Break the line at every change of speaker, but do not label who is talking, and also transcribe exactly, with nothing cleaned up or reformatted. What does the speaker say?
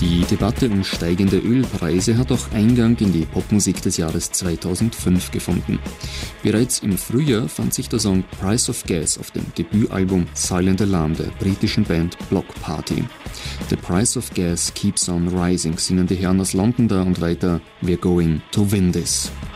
Die Debatte um steigende Ölpreise hat auch Eingang in die Popmusik des Jahres zweitausendfünf gefunden. Bereits im Frühjahr fand sich der Song Price of Gas auf dem Debütalbum Silent Alarm der britischen Band Block Party. The price of gas keeps on rising, singen die Herren aus London da und weiter We're going to win this.